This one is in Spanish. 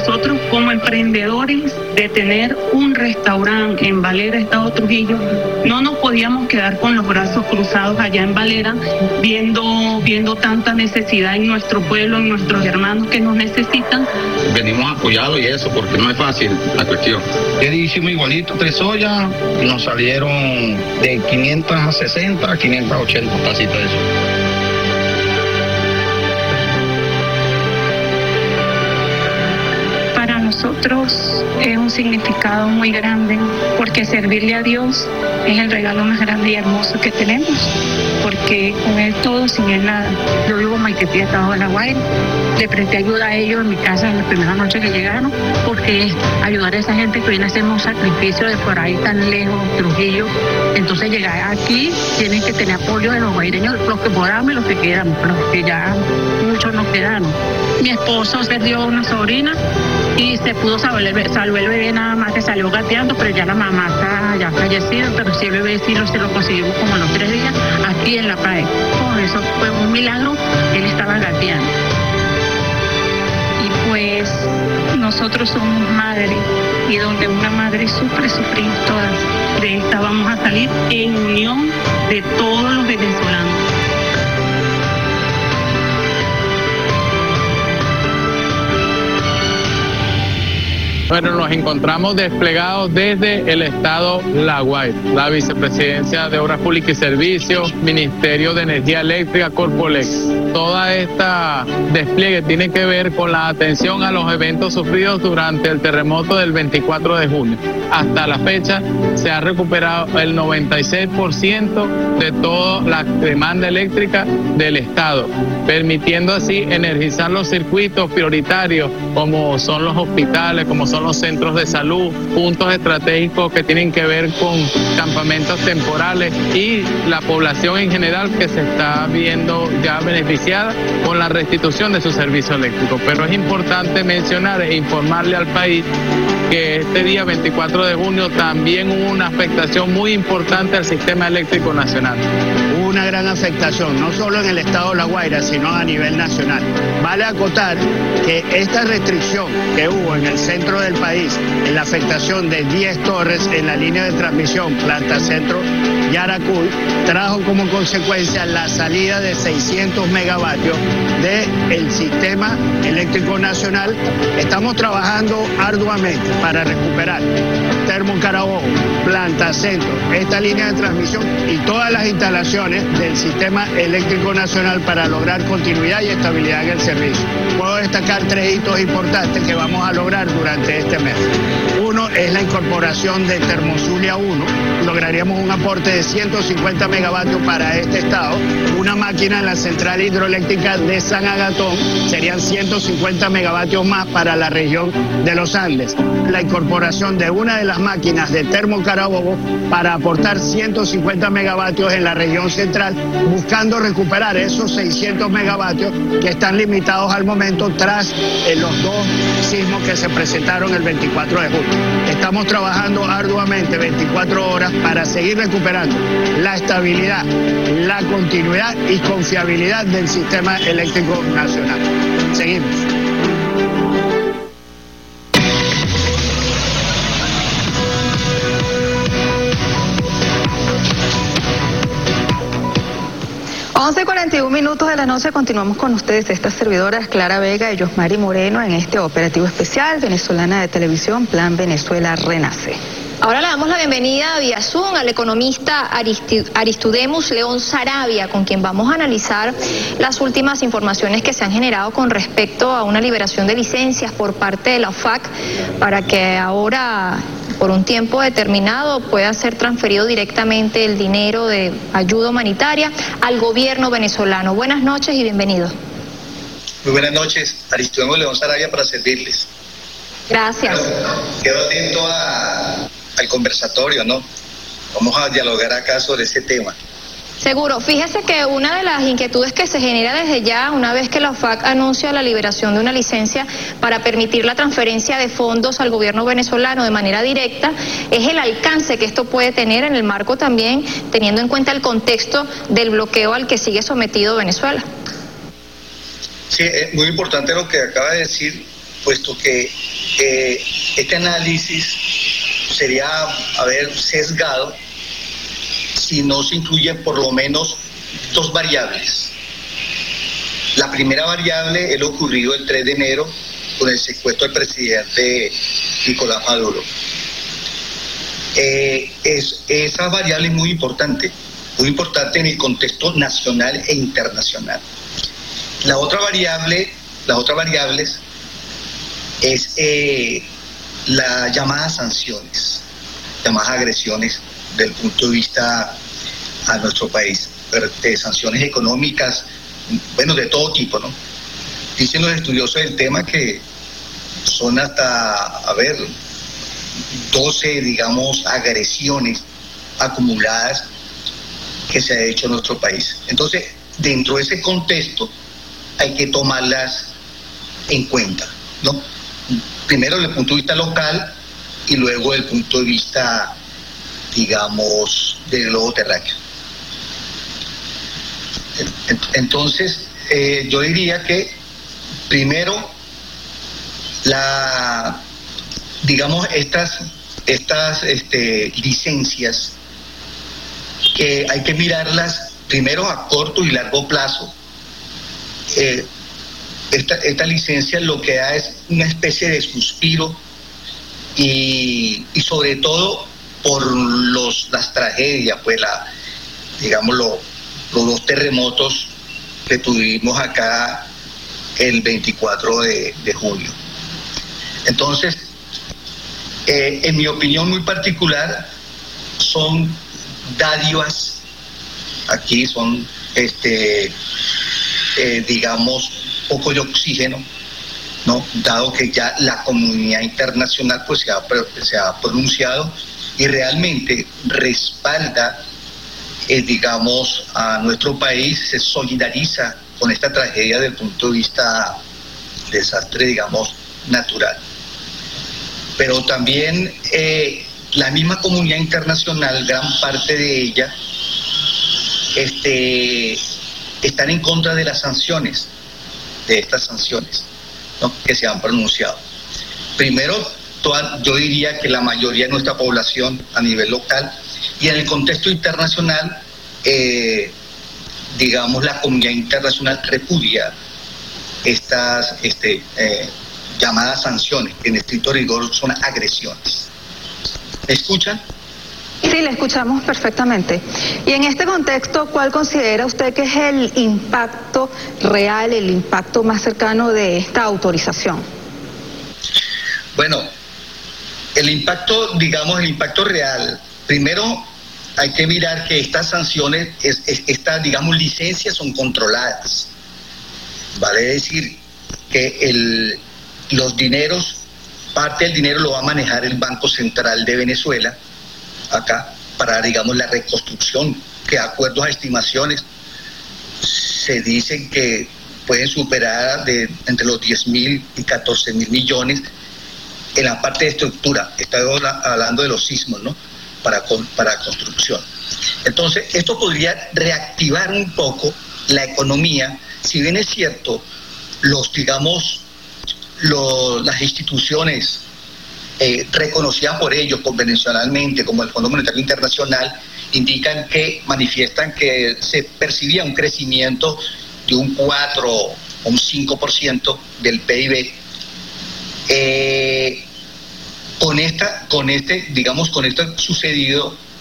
nosotros como emprendedores de tener un restaurante en Valera, Estado Trujillo, no nos podíamos quedar con los brazos cruzados allá en Valera, viendo tanta necesidad en nuestro pueblo, en nuestros hermanos que nos necesitan. Venimos apoyados y eso, porque no es fácil la cuestión. Hicimos igualito 3 ollas y nos salieron de 560 a 580 tacitas de eso. Para nosotros es un significado muy grande, porque servirle a Dios es el regalo más grande y hermoso que tenemos, porque con Él todo, sin Él nada. Yo vivo en Maiquetía, Estado de La Guaira. Le presté ayuda a ellos en mi casa en la primera noche que llegaron, porque es ayudar a esa gente que viene a hacer un sacrificio de por ahí tan lejos, Trujillo. Entonces llegar aquí tienen que tener apoyo de los guaireños, los que podamos y los que quedamos, los que ya muchos nos quedaron. Mi esposo perdió una sobrina y se pudo salvar el bebé, nada más que salió gateando, pero ya la mamá está ya fallecida, pero sí el bebé sí lo conseguimos como a los 3 días aquí en la playa. Por eso fue un milagro, él estaba gateando. Y pues nosotros somos madres, y donde una madre sufre, sufrimos todas. De esta vamos a salir en unión de todos los venezolanos. Bueno, nos encontramos desplegados desde el Estado La Guaira, la Vicepresidencia de Obras Públicas y Servicios, Ministerio de Energía Eléctrica, Corpolex. Toda esta despliegue tiene que ver con la atención a los eventos sufridos durante el terremoto del 24 de junio. Hasta la fecha se ha recuperado el 96% de toda la demanda eléctrica del Estado, permitiendo así energizar los circuitos prioritarios como son los hospitales, como son los centros de salud, puntos estratégicos que tienen que ver con campamentos temporales y la población en general que se está viendo ya beneficiada con la restitución de su servicio eléctrico. Pero es importante mencionar e informarle al país que este día 24 de junio también hubo una afectación muy importante al sistema eléctrico nacional. Hubo una gran afectación, no solo en el estado de La Guaira, sino a nivel nacional. Vale acotar que esta restricción que hubo en el centro del país, en la afectación de 10 torres en la línea de transmisión Planta Centro Yaracuy, trajo como consecuencia la salida de 600 megavatios del sistema eléctrico nacional. Estamos trabajando arduamente para recuperar Termo Carabobo, Planta Centro, esta línea de transmisión y todas las instalaciones del sistema eléctrico nacional para lograr continuidad y estabilidad en el servicio. Puedo destacar 3 hitos importantes que vamos a lograr durante este mes. Uno es la incorporación de Termozulia 1. Lograríamos un aporte de 150 megavatios para este estado. Una máquina en la central hidroeléctrica de San Agatón serían 150 megavatios más para la región de los Andes. La incorporación de una de las máquinas de Termo Carabobo para aportar 150 megavatios en la región central, buscando recuperar esos 600 megavatios que están limitados al momento tras los 2 sismos que se presentaron el 24 de junio. Estamos trabajando arduamente 24 horas para seguir recuperando la estabilidad, la continuidad y confiabilidad del sistema eléctrico nacional. Seguimos. Once y 41 minutos de la noche, continuamos con ustedes, estas servidoras Clara Vega y Yosmari Moreno en este operativo especial venezolana de televisión Plan Venezuela Renace. Ahora le damos la bienvenida vía Zoom al economista Aristudemus León Saravia, con quien vamos a analizar las últimas informaciones que se han generado con respecto a una liberación de licencias por parte de la OFAC para que ahora, por un tiempo determinado, pueda ser transferido directamente el dinero de ayuda humanitaria al gobierno venezolano. Buenas noches y bienvenido. Muy buenas noches, Aristudemus León Saravia, para servirles. Gracias. Quedo atento al conversatorio, ¿no? Vamos a dialogar acá sobre ese tema. Seguro. Fíjese que una de las inquietudes que se genera desde ya, una vez que la OFAC anuncia la liberación de una licencia para permitir la transferencia de fondos al gobierno venezolano de manera directa, es el alcance que esto puede tener en el marco también, teniendo en cuenta el contexto del bloqueo al que sigue sometido Venezuela. Sí, es muy importante lo que acaba de decir, puesto que este análisis sería, sesgado si no se incluyen por lo menos dos variables. La primera variable es lo ocurrido el 3 de enero con el secuestro del presidente Nicolás Maduro. Esa variable es muy importante en el contexto nacional e internacional. Las otras variables es las llamadas sanciones, llamadas agresiones del punto de vista a nuestro país, sanciones económicas, de todo tipo, ¿no? Dicen los estudiosos del tema que son hasta, 12, agresiones acumuladas que se ha hecho en nuestro país. Entonces, dentro de ese contexto hay que tomarlas en cuenta, ¿no? Primero desde el punto de vista local y luego desde el punto de vista, del globo terráqueo. Entonces, yo diría que primero estas licencias que hay que mirarlas primero a corto y largo plazo. Esta licencia lo que da es una especie de suspiro y sobre todo por las tragedias, los dos terremotos que tuvimos acá el 24 de junio. Entonces, en mi opinión muy particular, son dádivas, aquí son, poco de oxígeno, ¿no? Dado que ya la comunidad internacional pues se ha pronunciado y realmente respalda, a nuestro país, se solidariza con esta tragedia desde el punto de vista desastre, natural. Pero también la misma comunidad internacional, gran parte de ella, están en contra de las sanciones, de estas sanciones, ¿no?, que se han pronunciado. Primero, yo diría que la mayoría de nuestra población a nivel local y en el contexto internacional, la comunidad internacional repudia estas llamadas sanciones, que en estricto rigor son agresiones. ¿Me escuchan? Sí, le escuchamos perfectamente. Y en este contexto, ¿cuál considera usted que es el impacto real, el impacto más cercano de esta autorización? Bueno, el impacto real, primero hay que mirar que estas sanciones, estas licencias son controladas. Vale decir que los dineros, parte del dinero lo va a manejar el Banco Central de Venezuela, acá, para, la reconstrucción, que de acuerdo a estimaciones se dicen que pueden superar entre los 10.000 y 14.000 millones en la parte de estructura. Estoy hablando de los sismos, ¿no?, para construcción. Entonces, esto podría reactivar un poco la economía, si bien es cierto, las instituciones reconocidas por ellos convencionalmente, como el Fondo Monetario Internacional, manifiestan que se percibía un crecimiento de un 4 o un 5% del PIB. Con esto sucedido,